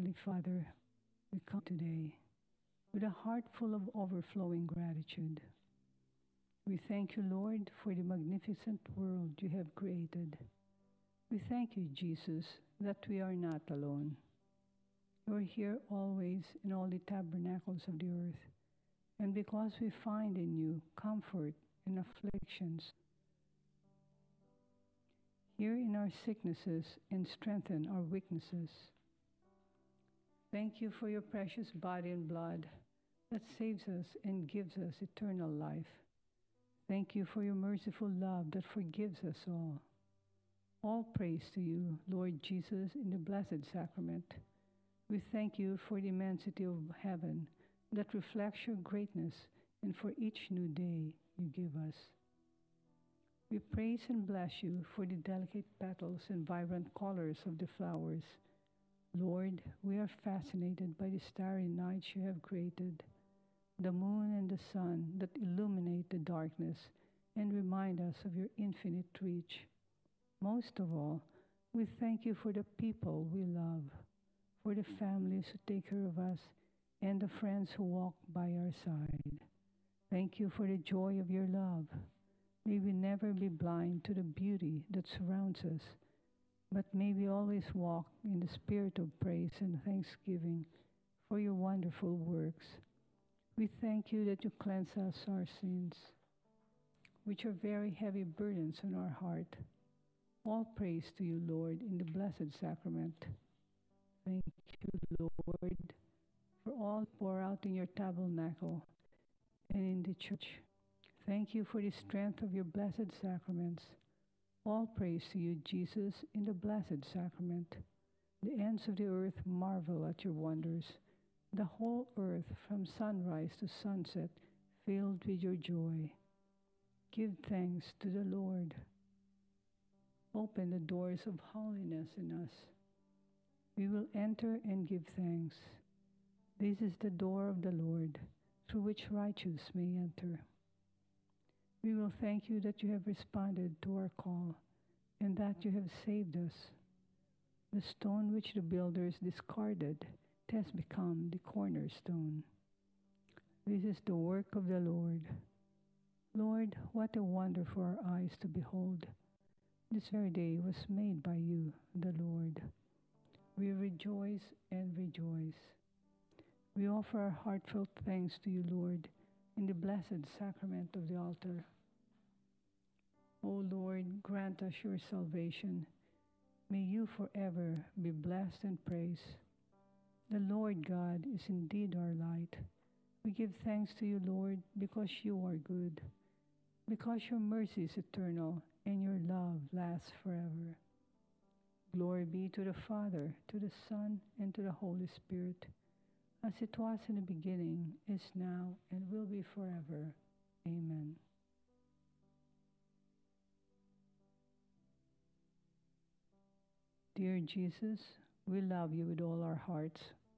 Heavenly Father, we come today with a heart full of overflowing gratitude. We thank you, Lord, for the magnificent world you have created. We thank you, Jesus, that we are not alone. You are here always in all the tabernacles of the earth, and because we find in you comfort in afflictions, hear in our sicknesses and strengthen our weaknesses. Thank you for your precious body and blood that saves us and gives us eternal life. Thank you for your merciful love that forgives us all. All praise to you, Lord Jesus, in the Blessed Sacrament. We thank you for the immensity of heaven that reflects your greatness and for each new day you give us. We praise and bless you for the delicate petals and vibrant colors of the flowers. Lord, we are fascinated by the starry nights you have created, the moon and the sun that illuminate the darkness and remind us of your infinite reach. Most of all, we thank you for the people we love, for the families who take care of us, and the friends who walk by our side. Thank you for the joy of your love. May we never be blind to the beauty that surrounds us, but may we always walk in the spirit of praise and thanksgiving for your wonderful works. We thank you that you cleanse us our sins, which are very heavy burdens on our heart. All praise to you, Lord, in the Blessed Sacrament. Thank you, Lord, for all pour out in your tabernacle and in the church. Thank you for the strength of your blessed sacraments. All praise to you, Jesus, in the Blessed Sacrament. The ends of the earth marvel at your wonders. The whole earth, from sunrise to sunset, filled with your joy. Give thanks to the Lord. Open the doors of holiness in us. We will enter and give thanks. This is the door of the Lord, through which righteous may enter. We will thank you that you have responded to our call, and that you have saved us. The stone which the builders discarded has become the cornerstone. This is the work of the Lord. Lord, what a wonder for our eyes to behold. This very day was made by you, the Lord. We rejoice and rejoice. We offer our heartfelt thanks to you, Lord, in the blessed sacrament of the altar. O Lord, grant us your salvation. May you forever be blessed and praised. The Lord God is indeed our light. We give thanks to you, Lord, because you are good, because your mercy is eternal and your love lasts forever. Glory be to the Father, to the Son, and to the Holy Spirit, as it was in the beginning, is now, and will be forever. Amen. Dear Jesus, we love you with all our hearts.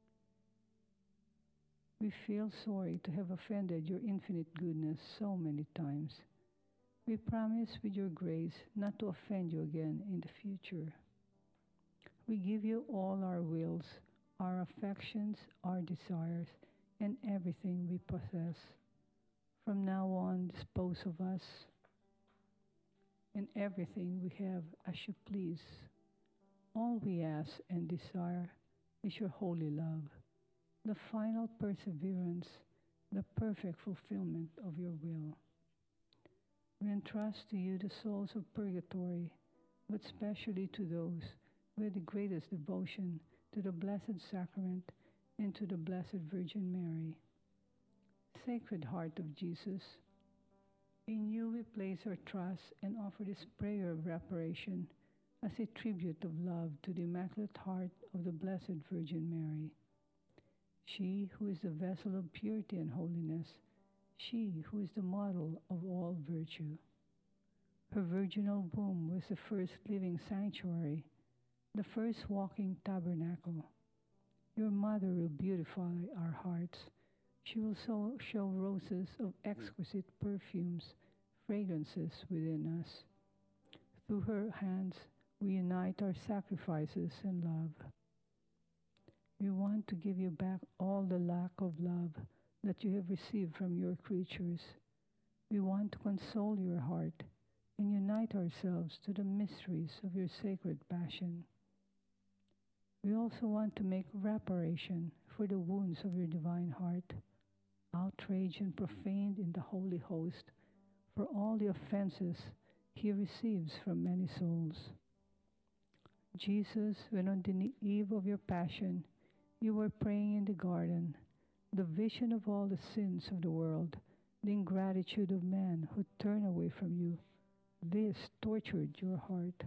We feel sorry to have offended your infinite goodness so many times. We promise with your grace not to offend you again in the future. We give you all our wills, our affections, our desires, and everything we possess. From now on, dispose of us and everything we have as you please. All we ask and desire is your holy love, the final perseverance, the perfect fulfillment of your will. We entrust to you the souls of purgatory, but especially to those with the greatest devotion to the Blessed Sacrament and to the Blessed Virgin Mary. Sacred Heart of Jesus, in you we place our trust and offer this prayer of reparation as a tribute of love to the Immaculate Heart of the Blessed Virgin Mary. She who is the vessel of purity and holiness, she who is the model of all virtue. Her virginal womb was the first living sanctuary, the first walking tabernacle. Your mother will beautify our hearts. She will show roses of exquisite perfumes, fragrances within us. Through her hands, we unite our sacrifices and love. We want to give you back all the lack of love that you have received from your creatures. We want to console your heart and unite ourselves to the mysteries of your sacred passion. We also want to make reparation for the wounds of your divine heart, outraged and profaned in the holy host, for all the offenses he receives from many souls. Jesus, when on the eve of your passion, you were praying in the garden, the vision of all the sins of the world, the ingratitude of man who turn away from you, this tortured your heart.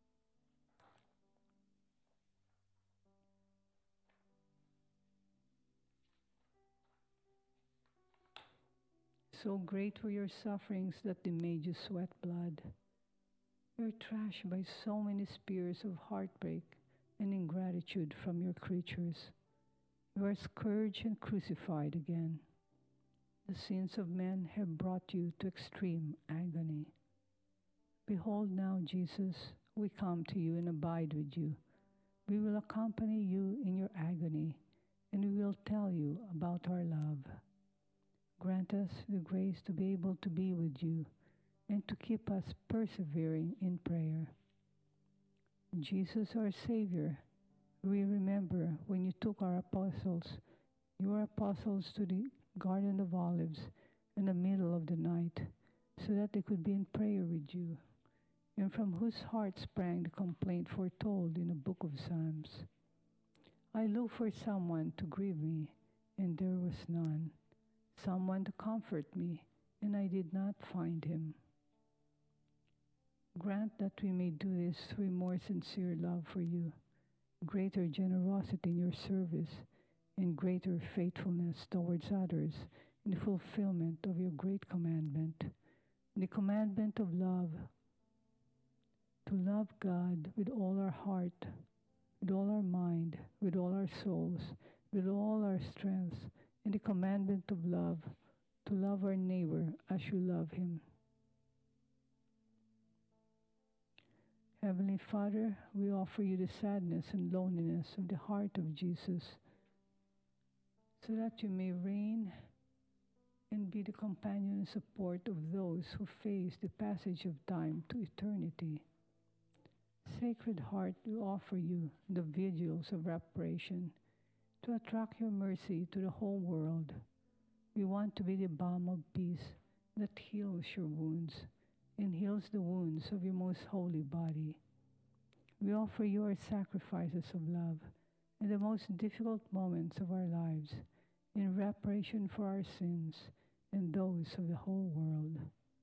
So great were your sufferings that they made you sweat blood. You are trashed by so many spears of heartbreak and ingratitude from your creatures. You are scourged and crucified again. The sins of men have brought you to extreme agony. Behold now, Jesus, we come to you and abide with you. We will accompany you in your agony, and we will tell you about our love. Grant us the grace to be able to be with you and to keep us persevering in prayer. Jesus, our Savior, we remember when you took your apostles to the Garden of Olives in the middle of the night, so that they could be in prayer with you, and from whose heart sprang the complaint foretold in the book of Psalms. I looked for someone to grieve me, and there was none, someone to comfort me, and I did not find him. Grant that we may do this through more sincere love for you, greater generosity in your service, and greater faithfulness towards others in the fulfillment of your great commandment, the commandment of love, to love God with all our heart, with all our mind, with all our souls, with all our strength, and the commandment of love, to love our neighbor as you love him. Heavenly Father, we offer you the sadness and loneliness of the heart of Jesus, so that you may reign and be the companion and support of those who face the passage of time to eternity. Sacred Heart, we offer you the vigils of reparation to attract your mercy to the whole world. We want to be the balm of peace that heals your wounds and heals the wounds of your most holy body. We offer you our sacrifices of love in the most difficult moments of our lives in reparation for our sins and those of the whole world.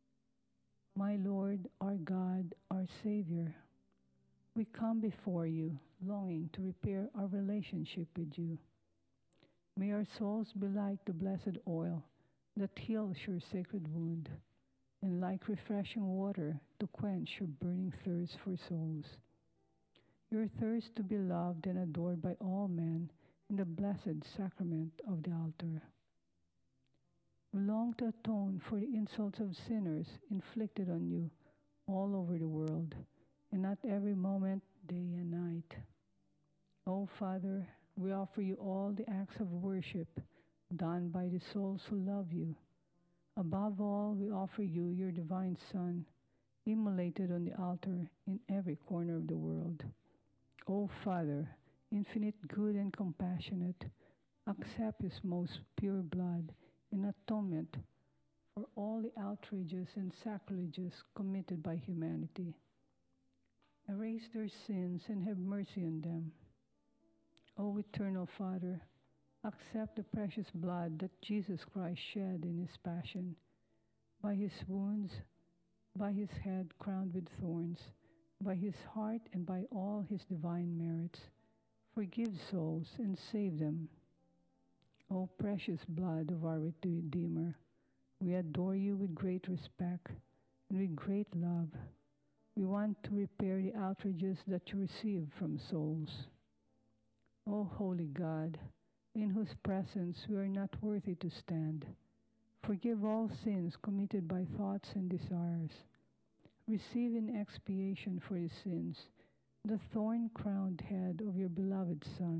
My Lord, our God, our Savior, we come before you longing to repair our relationship with you. May our souls be like the blessed oil that heals your sacred wound, and like refreshing water to quench your burning thirst for souls. Your thirst to be loved and adored by all men in the blessed sacrament of the altar. We long to atone for the insults of sinners inflicted on you all over the world, and at every moment, day and night. O Father, we offer you all the acts of worship done by the souls who love you. Above all, we offer you your divine Son, immolated on the altar in every corner of the world. O Father, infinite good and compassionate, accept his most pure blood in atonement for all the outrages and sacrileges committed by humanity. Erase their sins and have mercy on them. O Eternal Father, accept the precious blood that Jesus Christ shed in his passion. By his wounds, by his head crowned with thorns, by his heart and by all his divine merits, forgive souls and save them. O precious blood of our Redeemer, we adore you with great respect and with great love. We want to repair the outrages that you receive from souls. O holy God, in whose presence we are not worthy to stand, forgive all sins committed by thoughts and desires. Receive in expiation for his sins the thorn-crowned head of your beloved Son,